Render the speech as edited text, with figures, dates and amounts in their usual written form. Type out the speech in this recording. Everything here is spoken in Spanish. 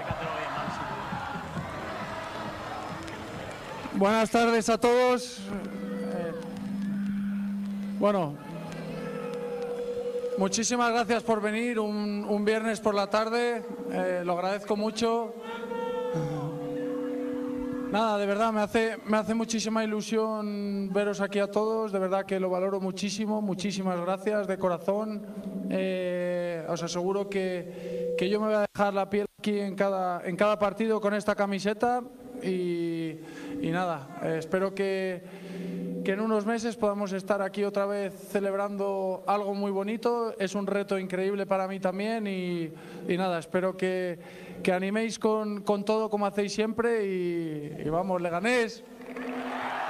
Buenas tardes a todos. Bueno, muchísimas gracias por venir un viernes por la tarde. Lo agradezco mucho. Nada, de verdad, me hace muchísima ilusión veros aquí a todos. De verdad que lo valoro muchísimo. Muchísimas gracias de corazón. Os aseguro que yo me voy a dejar la piel aquí en cada partido con esta camiseta. Y nada, espero que en unos meses podamos estar aquí otra vez celebrando algo muy bonito. Es un reto increíble para mí también y nada, espero que animéis con todo como hacéis siempre y vamos, Leganés.